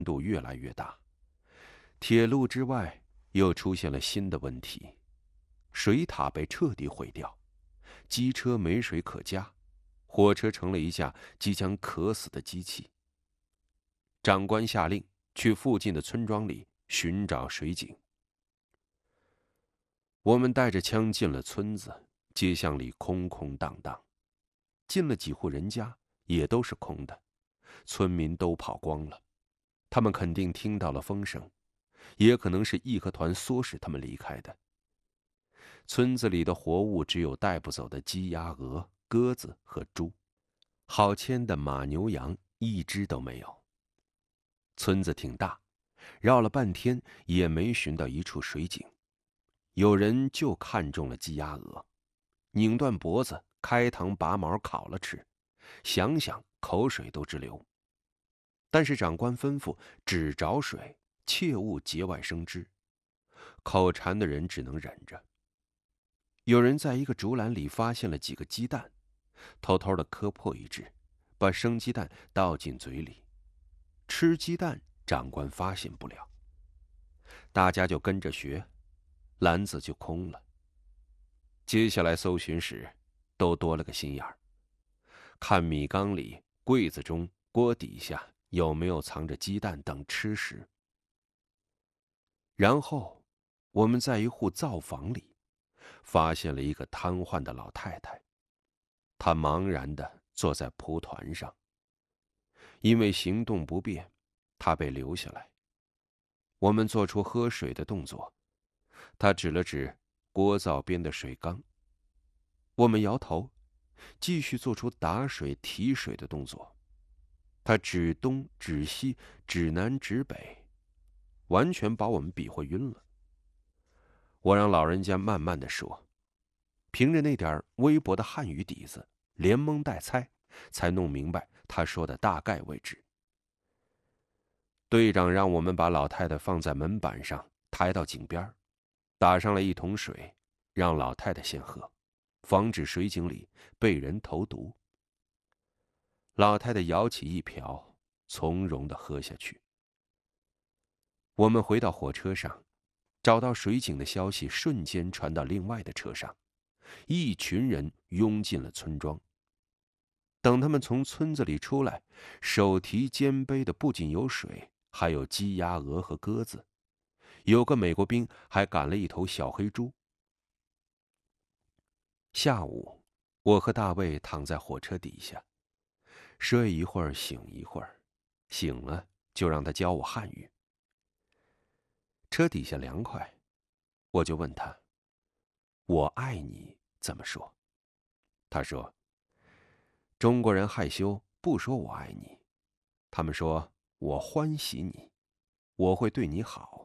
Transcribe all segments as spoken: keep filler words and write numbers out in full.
度越来越大。铁路之外又出现了新的问题，水塔被彻底毁掉，机车没水可加，火车成了一架即将渴死的机器。长官下令去附近的村庄里寻找水井。我们带着枪进了村子，街巷里空空荡荡，进了几户人家也都是空的，村民都跑光了。他们肯定听到了风声，也可能是义和团唆使他们离开的。村子里的活物只有带不走的鸡鸭鹅、鸽子和猪，好牵的马牛羊一只都没有。村子挺大，绕了半天也没寻到一处水井。有人就看中了鸡鸭鹅，拧断脖子，开膛拔毛烤了吃，想想口水都直流。但是长官吩咐只找水，切勿节外生枝，口馋的人只能忍着。有人在一个竹篮里发现了几个鸡蛋，偷偷地磕破一只，把生鸡蛋倒进嘴里。吃鸡蛋长官发现不了，大家就跟着学，篮子就空了。接下来搜寻时都多了个心眼儿，看米缸里、柜子中、锅底下有没有藏着鸡蛋等吃食。然后我们在一户灶房里发现了一个瘫痪的老太太，她茫然地坐在蒲团上。因为行动不便，她被留下来。我们做出喝水的动作，她指了指锅灶边的水缸。我们摇头，继续做出打水提水的动作。她指东指西指南指北，完全把我们比划晕了。我让老人家慢慢地说，凭着那点微薄的汉语底子，连蒙带猜，才弄明白他说的大概位置。队长让我们把老太太放在门板上，抬到井边，打上了一桶水，让老太太先喝，防止水井里被人投毒。老太太舀起一瓢，从容地喝下去。我们回到火车上，找到水井的消息瞬间传到另外的车上，一群人拥进了村庄。等他们从村子里出来，手提肩背的不仅有水，还有鸡鸭鹅和鸽子，有个美国兵还赶了一头小黑猪。下午，我和大卫躺在火车底下，睡一会儿醒一会儿，醒了就让他教我汉语。车底下凉快，我就问他：“我爱你怎么说？”他说：“中国人害羞，不说我爱你，他们说我欢喜你，我会对你好。”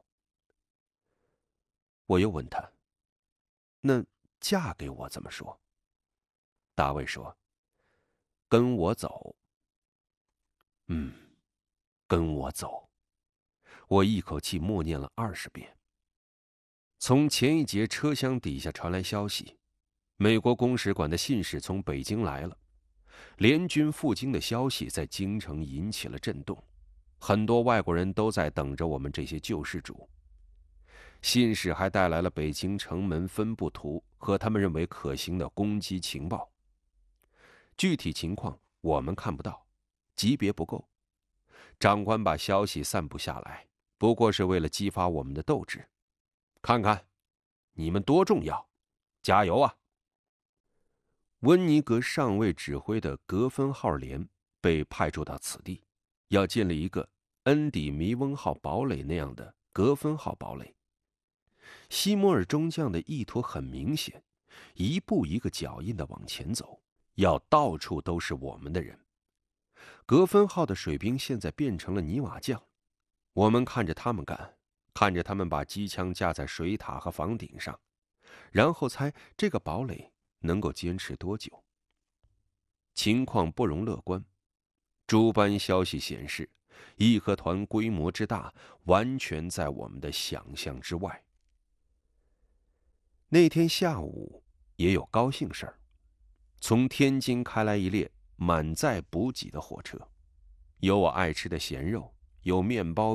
我又问他：“那嫁给我怎么说？”大卫说：“跟我走。”嗯，跟我走。我一口气默念了二十遍。从前一节车厢底下传来消息，美国公使馆的信使从北京来了。联军赴京的消息在京城引起了震动，很多外国人都在等着我们这些救世主。信使还带来了北京城门分布图和他们认为可行的攻击情报。具体情况我们看不到，级别不够。长官把消息散布下来，不过是为了激发我们的斗志。看看，你们多重要，加油啊！温尼格上尉指挥的格芬号连被派驻到此地，要建立一个恩底弥翁号堡垒那样的格芬号堡垒。西摩尔中将的意图很明显，一步一个脚印地往前走，要到处都是我们的人。格芬号的水兵现在变成了泥瓦匠，我们看着他们干，看着他们把机枪架在水塔和房顶上，然后猜这个堡垒能够坚持多久。情况不容乐观，诸般消息显示，义和团规模之大，完全在我们的想象之外。那天下午也有高兴事儿，从天津开来一列满载补给的火车，有我爱吃的咸肉， 有面包、